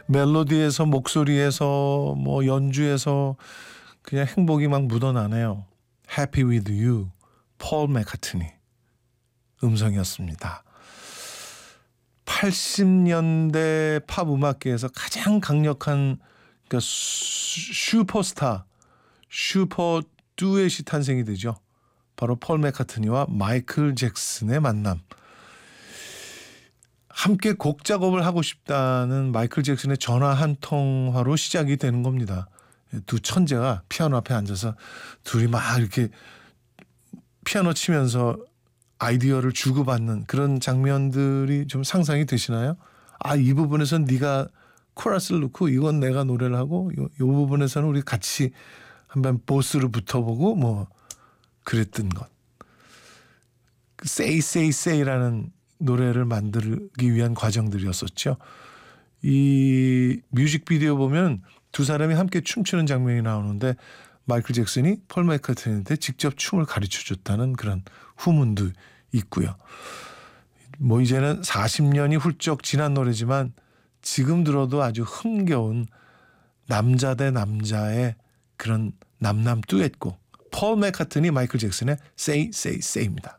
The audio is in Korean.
멜로디에서 목소리에서 뭐 연주에서 그냥 행복이 막 묻어나네요. Happy with you, 폴 맥카트니 음성이었습니다. 80년대 팝 음악계에서 가장 강력한 그러니까 슈퍼스타, 슈퍼 듀엣이 탄생이 되죠. 바로 폴 맥카트니와 마이클 잭슨의 만남. 함께 곡 작업을 하고 싶다는 마이클 잭슨의 전화 한 통화로 시작이 되는 겁니다. 두 천재가 피아노 앞에 앉아서 둘이 막 이렇게 피아노 치면서 아이디어를 주고받는 그런 장면들이 좀 상상이 되시나요? 아, 이 부분에서는 네가 코러스를 넣고 이건 내가 노래를 하고 이 부분에서는 우리 같이 한번 보스를 붙어보고 뭐 그랬던 것. Say Say Say라는 노래를 만들기 위한 과정들이었었죠. 이 뮤직비디오 보면 두 사람이 함께 춤추는 장면이 나오는데 마이클 잭슨이 폴 맥카트니한테 직접 춤을 가르쳐줬다는 그런 후문도 있고요. 뭐 이제는 40년이 훌쩍 지난 노래지만 지금 들어도 아주 흥겨운 남자 대 남자의 그런 남남 듀엣곡 폴 맥카트니 마이클 잭슨의 Say Say Say입니다.